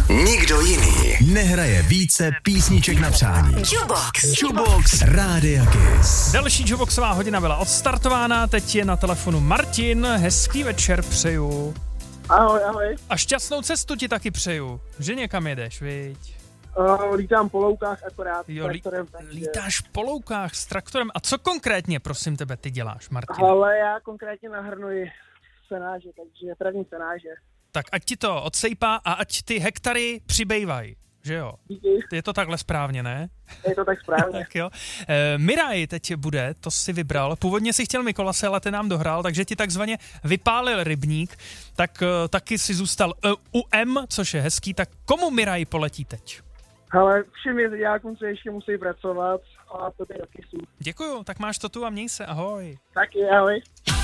Nikdo jiný nehraje více písniček na přání. Jukebox Rádia Kiss. Další Jukeboxová hodina byla odstartována, teď je na telefonu Martin. Hezký večer přeju. Ahoj. A šťastnou cestu ti taky přeju, že někam jedeš, viď? Lítám po loukách akorát Jo, s traktorem. lítáš po loukách s traktorem. A co konkrétně, prosím tebe, ty děláš, Martin? Ale já konkrétně nahrnuji senáže, takže první senáže. Tak ať ti to odsejpá a ať ty hektary přibývají, že jo? Díky. Je to takhle správně, ne? Je to tak správně. Tak jo. Miraj teď bude, to si vybral. Původně si chtěl Mikolase, ale ten nám dohrál, takže ti takzvaně vypálil rybník. Tak taky si zůstal u M, což je hezký. Tak komu Miraj poletí teď? Ale všem jezdňákům, co ještě musí pracovat, a to je do Kissu. Děkuju, tak máš to tu a měj se, ahoj. Taky, ahoj.